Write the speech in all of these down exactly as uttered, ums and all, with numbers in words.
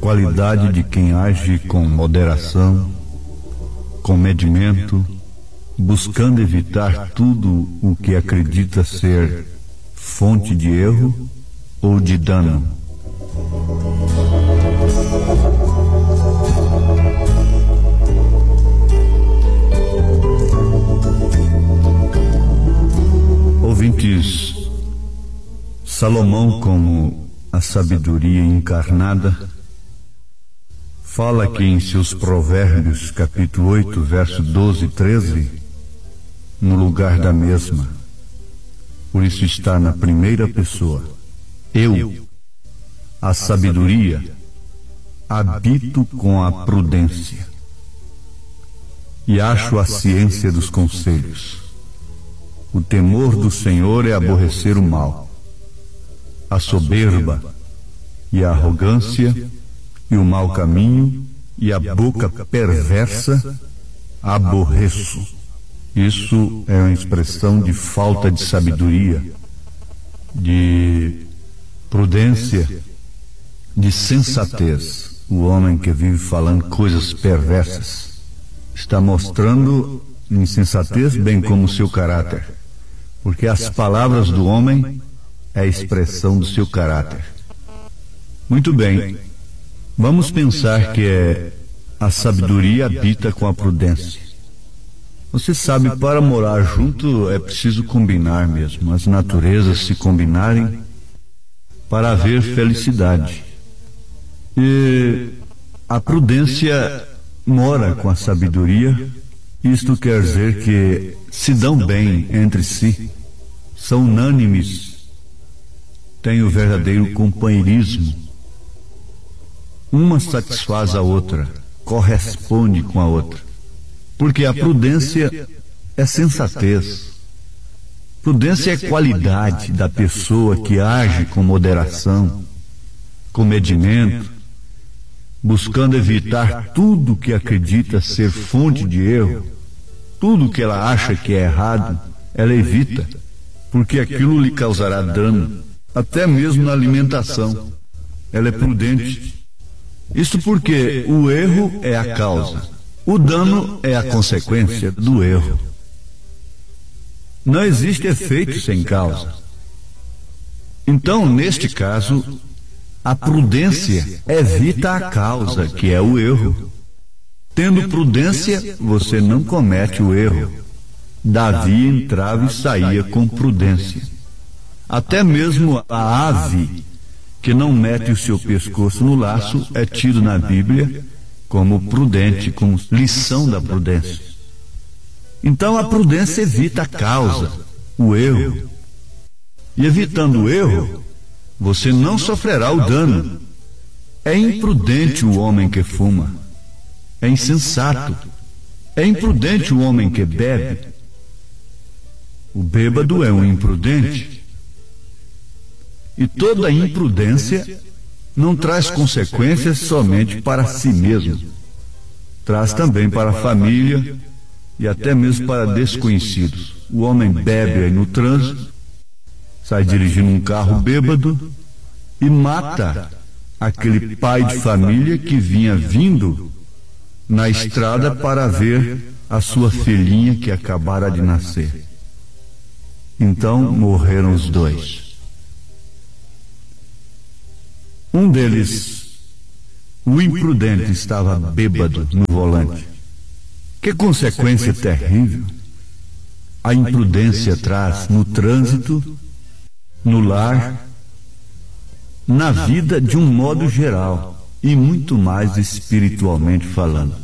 qualidade de quem age com moderação, com medimento, buscando evitar tudo o que acredita ser fonte de erro ou de dano. Ouvintes, Salomão, como a sabedoria encarnada, fala que em seus Provérbios, capítulo oito, verso doze e treze, no lugar da mesma, por isso está na primeira pessoa: eu, a sabedoria, habito com a prudência e acho a ciência dos conselhos. O temor do Senhor é aborrecer o mal, a soberba e a arrogância e o mau caminho e a boca perversa aborreço. Isso é uma expressão de falta de sabedoria, de prudência, de sensatez. O homem que vive falando coisas perversas está mostrando insensatez, bem como o seu caráter, porque as palavras do homem é a expressão do seu caráter. Muito bem, vamos pensar que é a sabedoria habita com a prudência. Você sabe, para morar junto é preciso combinar mesmo, as naturezas se combinarem para haver felicidade. E a prudência mora com a sabedoria. Isto quer dizer que se dão bem entre si, são unânimes, têm o verdadeiro companheirismo. Uma satisfaz a outra, corresponde com a outra. Porque a prudência é sensatez. Prudência é qualidade da pessoa que age com moderação, com medimento, buscando evitar tudo que acredita ser fonte de erro. Tudo que ela acha que é errado, ela evita, porque aquilo lhe causará dano, até mesmo na alimentação. Ela é prudente. Isso porque o erro é a causa. O dano é a consequência do erro. Não existe efeito sem causa. Então, neste caso, a prudência evita a causa, que é o erro. Tendo prudência, você não comete o erro. Davi entrava e saía com prudência. Até mesmo a ave que não mete o seu pescoço no laço é tido na Bíblia como prudente, como lição da prudência. Então a prudência evita a causa, o erro. E evitando o erro, você não sofrerá o dano. É imprudente o homem que fuma. É insensato. É imprudente o homem que bebe. O bêbado é um imprudente. E toda imprudência não traz consequências somente para si mesmo. Traz também para a família e até mesmo para desconhecidos. O homem bebe aí no trânsito, sai dirigindo um carro bêbado e mata aquele pai de família que vinha vindo na estrada para ver a sua filhinha que acabara de nascer. Então morreram os dois. Um deles, o imprudente, estava bêbado no volante. Que consequência terrível a imprudência traz no trânsito, no lar, na vida de um modo geral e muito mais espiritualmente falando.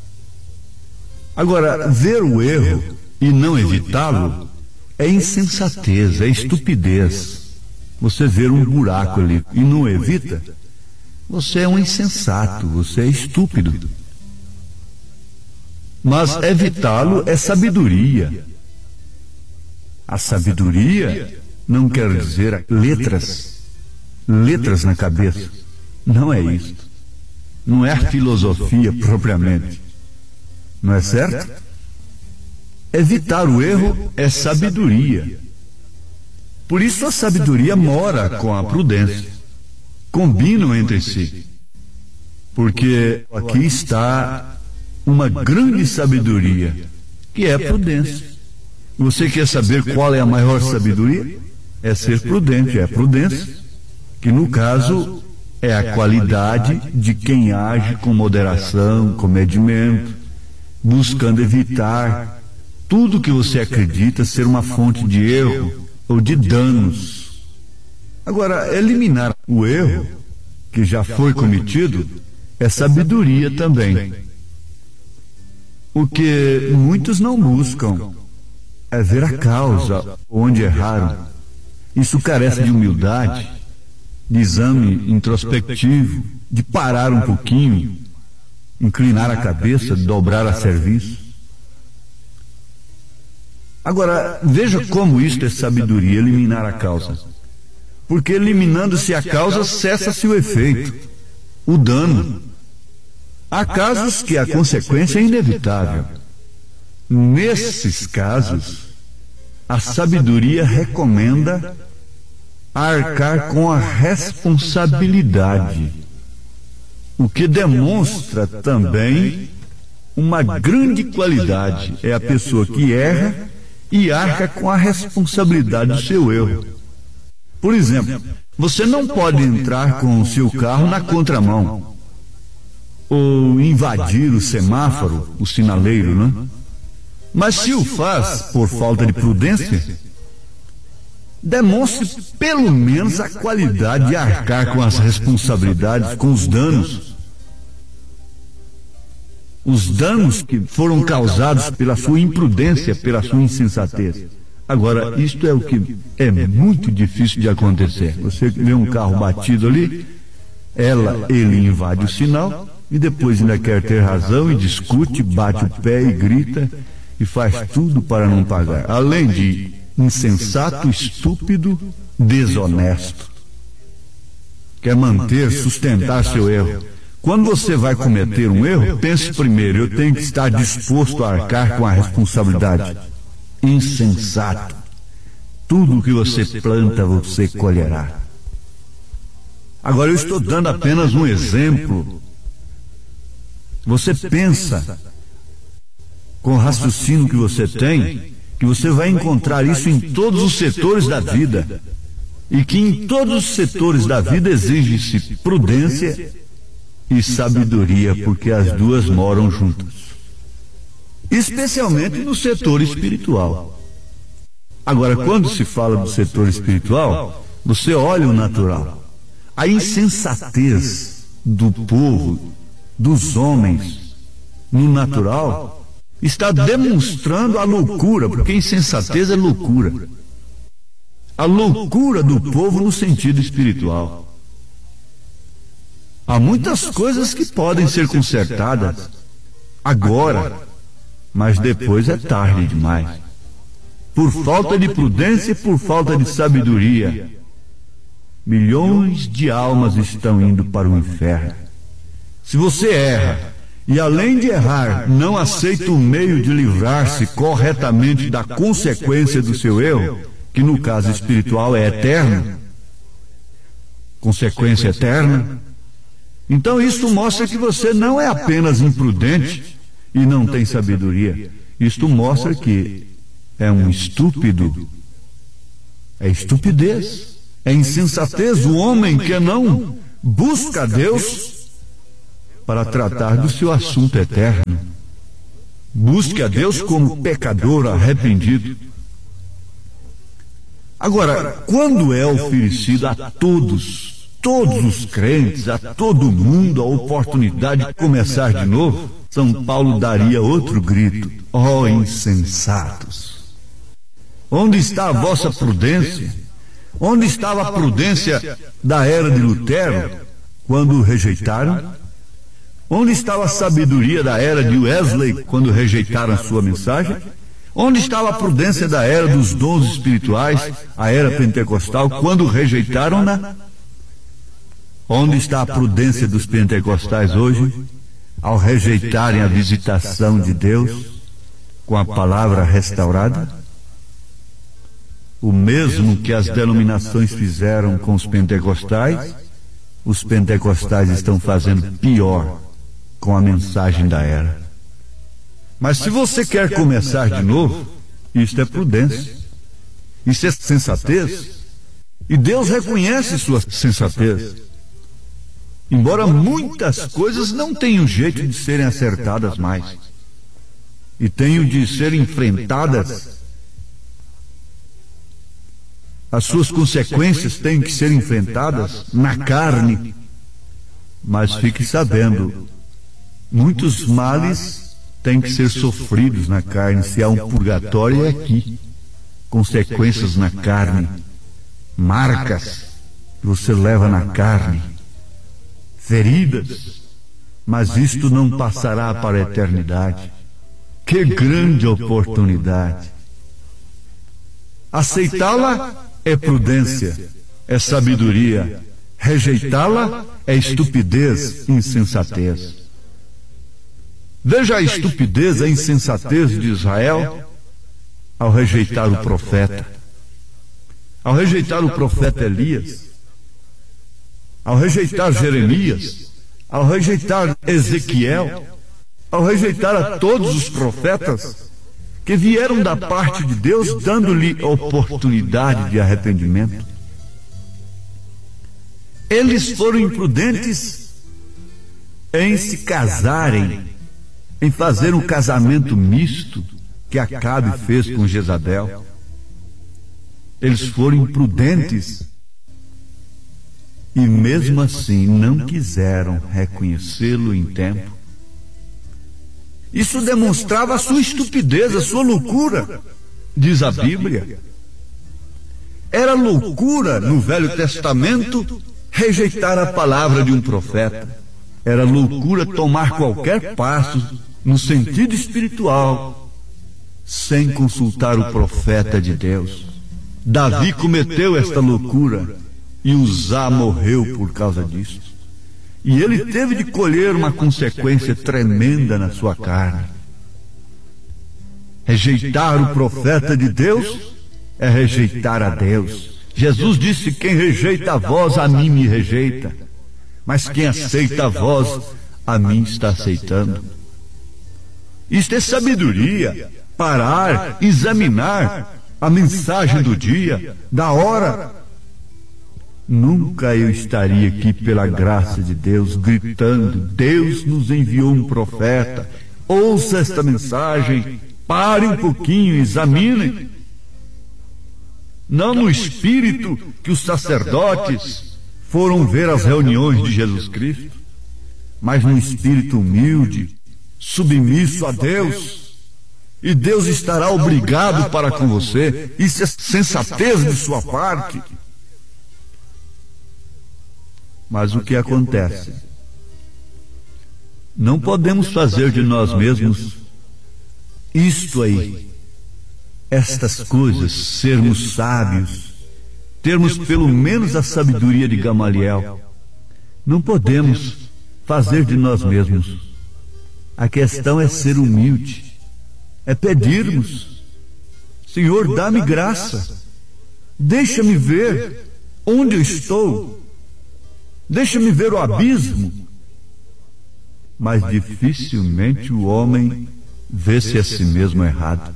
Agora, ver o erro e não evitá-lo é insensatez, é estupidez. Você ver um buraco ali e não evita, você é um insensato, você é estúpido. Mas evitá-lo é sabedoria. A sabedoria não quer dizer letras, letras na cabeça. Não é isso. Não é filosofia propriamente. Não é certo? Evitar o erro é sabedoria. Por isso a sabedoria mora com a prudência. Combinam entre si. Porque aqui está uma grande sabedoria, que é a prudência. Você quer saber qual é a maior sabedoria? É ser prudente, é a prudência, que no caso é a qualidade de quem age com moderação, com medimento, buscando evitar tudo que você acredita ser uma fonte de erro ou de danos. Agora, eliminar o erro que já foi cometido é sabedoria também. O que muitos não buscam é ver a causa onde erraram. Isso carece de humildade, de exame introspectivo, de parar um pouquinho, inclinar a cabeça, dobrar a serviço. Agora, veja como isto é sabedoria, eliminar a causa. Porque eliminando-se a causa, cessa-se o efeito, o dano. Há casos que a consequência é inevitável. Nesses casos, a sabedoria recomenda arcar com a responsabilidade, o que demonstra também uma grande qualidade. É a pessoa que erra e arca com a responsabilidade do seu erro. Por exemplo, você não pode entrar com o seu carro na contramão, ou invadir o semáforo, o sinaleiro, né? Mas se o faz por falta de prudência, demonstre pelo menos a qualidade de arcar com as responsabilidades, com os danos. Os danos que foram causados pela sua imprudência, pela sua insensatez. Agora, isto é o que é muito difícil de acontecer. Você vê um carro batido ali, ela, ele invade o sinal e depois ainda quer ter razão e discute, bate o pé e grita e faz tudo para não pagar. Além de insensato, estúpido, desonesto. Quer manter, sustentar seu erro. Quando você vai cometer um erro, pense primeiro, eu tenho que estar disposto a arcar com a responsabilidade. Insensato. Tudo que você planta, você colherá. Agora eu estou dando apenas um exemplo. Você pensa, com o raciocínio que você tem, que você vai encontrar isso em todos os setores da vida. E que em todos os setores da vida exige-se prudência e sabedoria, porque as duas moram juntas. Especialmente no setor espiritual. Agora, quando se fala do setor espiritual, você olha o natural. A insensatez do povo, dos homens, no natural, está demonstrando a loucura, porque insensatez é loucura. A loucura do povo no sentido espiritual. Há muitas coisas que podem ser consertadas agora, mas depois é tarde demais. Por falta de prudência e por falta de sabedoria, milhões de almas estão indo para o inferno. Se você erra e, além de errar, não aceita o meio de livrar-se corretamente da consequência do seu erro, que no caso espiritual é eterno, consequência eterna, então isso mostra que você não é apenas imprudente e não tem sabedoria. Isto mostra que é um estúpido. É estupidez, é insensatez o homem que não busca Deus para tratar do seu assunto eterno. Busque a Deus como pecador arrependido. Agora, quando é oferecido a todos, todos os crentes, a todo mundo, a oportunidade de começar de novo, São Paulo daria outro grito: ó oh, insensatos! Onde está a vossa prudência? Onde estava a prudência da era de Lutero, quando o rejeitaram? Onde estava a sabedoria da era de Wesley, quando rejeitaram a sua mensagem? Onde estava a prudência da era dos dons espirituais, a era pentecostal, quando rejeitaram-na? Onde está a prudência dos pentecostais hoje, ao rejeitarem a visitação de Deus com a palavra restaurada? O mesmo que as denominações fizeram com os pentecostais, os pentecostais estão fazendo pior com a mensagem da era. Mas se você quer começar de novo, isto é prudência, isso é sensatez, e Deus reconhece sua sensatez. Embora muitas coisas não tenham jeito de serem acertadas mais, e tenham de ser enfrentadas, as suas consequências têm que ser enfrentadas na carne, mas fique sabendo, muitos males têm que ser sofridos na carne. Se há um purgatório, é aqui. Consequências na carne, marcas que você leva na carne, feridas, mas isto não passará para a eternidade. Que grande oportunidade! Aceitá-la é prudência, é sabedoria. Rejeitá-la é estupidez, insensatez. Veja a estupidez, a insensatez de Israel ao rejeitar o profeta, ao rejeitar o profeta Elias, ao rejeitar Jeremias, ao rejeitar Ezequiel, ao rejeitar a todos os profetas que vieram da parte de Deus, dando-lhe oportunidade de arrependimento. Eles foram imprudentes em se casarem, em fazer um casamento misto que Acabe fez com Jezabel. Eles foram imprudentes e mesmo assim não quiseram reconhecê-lo em tempo. Isso demonstrava a sua estupidez, a sua loucura, diz a Bíblia. Era loucura no Velho Testamento rejeitar a palavra de um profeta. Era loucura tomar qualquer passo no sentido espiritual sem consultar o profeta de Deus. Davi cometeu esta loucura e Uzá morreu por causa disso. E ele teve de colher uma consequência tremenda na sua carne. Rejeitar o profeta de Deus é rejeitar a Deus. Jesus disse: quem rejeita a vós, a mim me rejeita, mas quem aceita a vós, a mim está aceitando. Isto é sabedoria. Parar, examinar a mensagem do dia, da hora. Nunca eu estaria aqui, pela graça de Deus, gritando: Deus nos enviou um profeta, ouça esta mensagem, pare um pouquinho, examinem. Não no espírito que os sacerdotes foram ver as reuniões de Jesus Cristo, mas no espírito humilde, submisso a Deus. E Deus estará obrigado para com você. Isso é sensatez de sua parte. Mas o que acontece? Não podemos fazer de nós mesmos isto aí, estas coisas, sermos sábios, termos pelo menos a sabedoria de Gamaliel. Não podemos fazer de nós mesmos. A questão é ser humilde, é pedirmos: Senhor, dá-me graça, deixa-me ver onde eu estou, deixa-me ver o abismo. Mas dificilmente o homem vê-se a si mesmo errado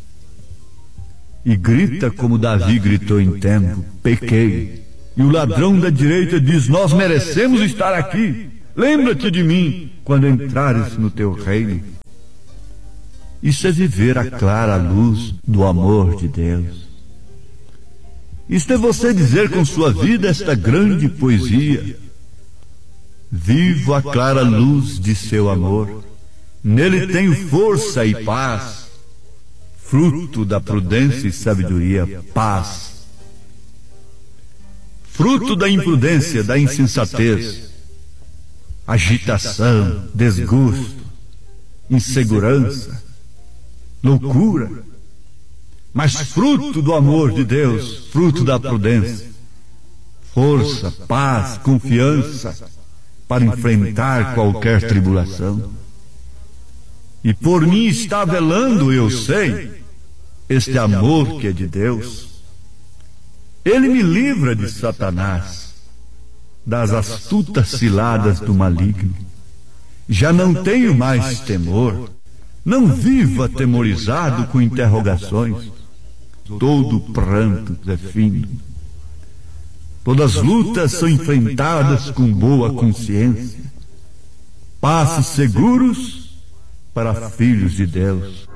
e grita como Davi gritou em tempo: pequei. E o ladrão da direita diz: nós merecemos estar aqui, lembra-te de mim quando entrares no teu reino. Isso é viver a clara luz do amor de Deus. Isto é você dizer com sua vida esta grande poesia: vivo a clara luz de seu amor, nele tenho força e paz, fruto da prudência e sabedoria, paz. Fruto da imprudência, da insensatez, agitação, desgosto, insegurança, loucura. Mas fruto do amor de Deus, fruto da prudência, força, paz, confiança para enfrentar qualquer tribulação. E por mim está velando, eu sei, este amor que é de Deus. Ele me livra de Satanás. das astutas ciladas do maligno. Já não tenho mais temor, não vivo atemorizado com interrogações. Todo pranto é fino. Todas as lutas são enfrentadas com boa consciência. Passos seguros para filhos de Deus.